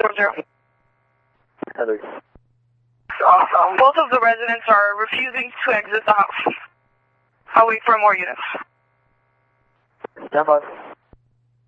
640. Heather. Awesome. Both of the residents are refusing to exit the house. I'll wait for more units. Stand by.